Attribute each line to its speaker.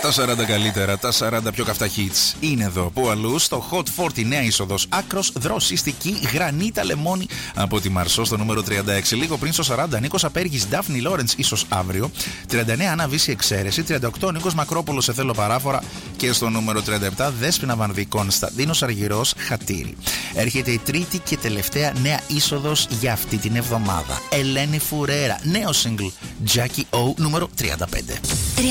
Speaker 1: Τα 40 καλύτερα, τα 40 πιο καυτά hits είναι εδώ. Πού αλλού, στο Hot 40 νέα είσοδος. Άκρος δροσιστική, γρανίτα λεμόνι από τη Μαρσό στο νούμερο 36. Λίγο πριν στο 40, Νίκος Απέργης, Ντάφνη Λόρεντς, ίσως αύριο. 39, Άννα Βύση, Εξαίρεση. 38, Νίκος Μακρόπολος, Σε θέλω παράφορα. Και στο νούμερο 37, Δέσποινα Βανδύ, Κωνσταντίνος Αργυρός, Χατήρι. Έρχεται η τρίτη και τελευταία νέα είσοδος για αυτή την εβδομάδα. Ελένη Φουρέρα, νέο single, Jackie O, νούμερο 35.